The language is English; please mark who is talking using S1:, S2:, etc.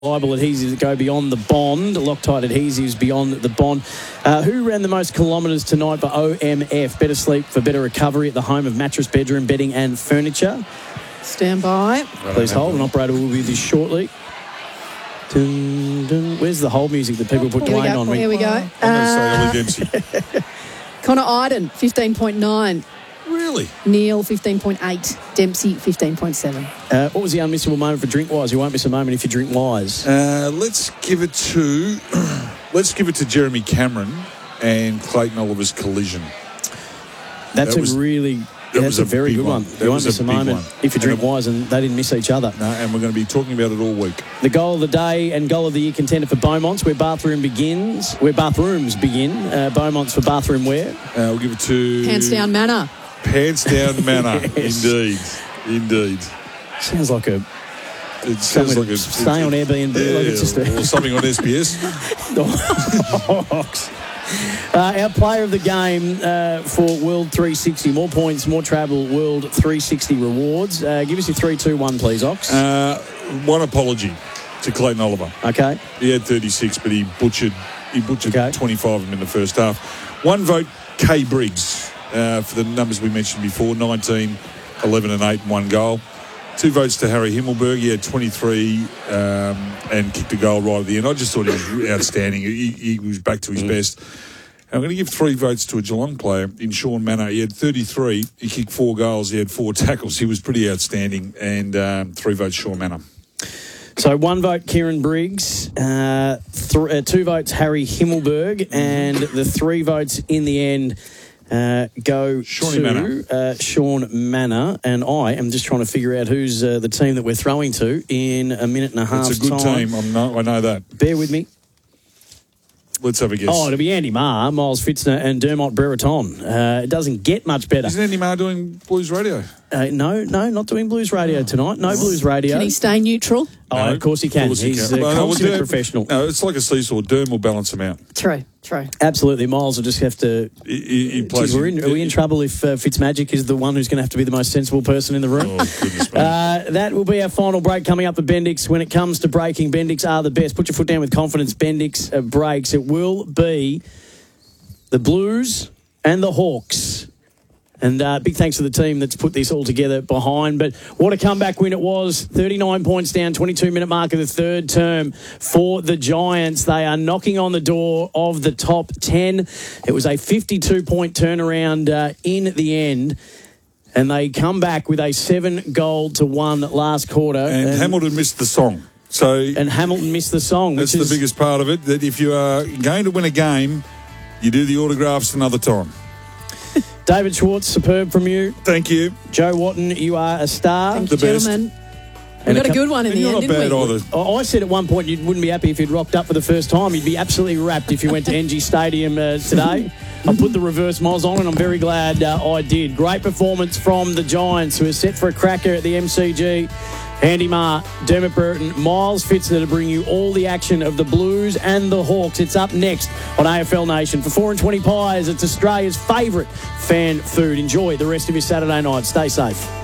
S1: adhesives that go beyond the bond. Loctite adhesives beyond the bond. Who ran the most kilometres tonight for OMF? Better sleep for better recovery at the home of mattress, bedroom, bedding and furniture.
S2: Stand by.
S1: Please hold. An operator will be with you shortly. Dun, dun. Where's the hold music that people put Dwayne on?
S2: Here we go.
S3: I'm going to say Ollie Dempsey.
S2: Connor Iden, 15.9.
S3: Really?
S2: Neil, 15.8. Dempsey, 15.7.
S1: What was the unmissable moment for Drinkwise? You won't miss a moment if you drink wise.
S3: Let's give it to Jeremy Cameron and Clayton Oliver's collision.
S1: That's a very good one. You won't miss a moment if you drink wise, and they didn't miss each other.
S3: No, and we're going to be talking about it all week.
S1: The goal of the day and goal of the year contender for Beaumont's, where bathrooms begin. Beaumont's for bathroom wear.
S3: We'll give it to
S2: Hands Down Manor.
S3: Pants Down Manor.
S1: Yes.
S3: Indeed.
S1: Sounds like a...
S3: It sounds like a...
S1: Stay on Airbnb.
S3: Yeah,
S1: like it's just
S3: or something on SBS.
S1: Our player of the game for World 360. More points, more travel, World 360 rewards. Give us your 3, 2, 1, please, Ox.
S3: One apology to Clayton Oliver.
S1: Okay.
S3: He had 36, but he butchered 25 of them in the first half. One vote, Kay Briggs, for the numbers we mentioned before, 19, 11 and 8 and 1 goal. 2 votes to Harry Himmelberg. He had 23 and kicked a goal right at the end. I just thought he was outstanding. He was back to his best. And I'm going to give 3 votes to a Geelong player in Sean Manor. He had 33. He kicked 4 goals. He had 4 tackles. He was pretty outstanding. And 3 votes Sean Manor.
S1: So 1 vote Kieran Briggs, 2 votes Harry Himmelberg, and the 3 votes in the end go to Sean Manor, and I am just trying to figure out who's the team that we're throwing to in a minute and a half.
S3: It's a good team. I know that.
S1: Bear with me.
S3: Let's have a guess.
S1: Oh, it'll be Andy Marr, Miles Fitzner and Dermot Brereton. It doesn't get much better.
S3: Isn't Andy Marr doing Blues Radio?
S1: No, not doing Blues Radio tonight. No Blues Radio.
S2: Can he stay neutral?
S1: Oh, of course he can. He's a consummate professional.
S3: No, it's like a seesaw. Derm will balance him out.
S2: True.
S1: Absolutely. Miles will just have to... Are we in trouble if Fitzmagic is the one who's going to have to be the most sensible person in the room?
S3: Oh, goodness me.
S1: That will be our final break coming up at Bendix. When it comes to breaking, Bendix are the best. Put your foot down with confidence. Bendix breaks. It will be the Blues and the Hawks. And big thanks to the team that's put this all together behind. But what a comeback win it was. 39 points down, 22-minute mark of the third term for the Giants. They are knocking on the door of the top 10. It was a 52-point turnaround in the end. And they come back with a 7-1 last quarter.
S3: And Hamilton missed the song.
S1: And Hamilton missed the song.
S3: That's the biggest part of it, that if you are going to win a game, you do the autographs another time.
S1: David Schwartz, superb from you.
S3: Thank you.
S1: Joe Watton, you are a star.
S2: Thank you, gentlemen. We got a good one in the end, didn't we?
S1: I said at one point you wouldn't be happy if you'd rocked up for the first time. You'd be absolutely wrapped if you went to NG Stadium today. I put the reverse moz on and I'm very glad I did. Great performance from the Giants, who are set for a cracker at the MCG. Andy Marr, Dermot Brereton, Miles Fitzner to bring you all the action of the Blues and the Hawks. It's up next on AFL Nation. For 4 and 20 pies, it's Australia's favourite fan food. Enjoy the rest of your Saturday night. Stay safe.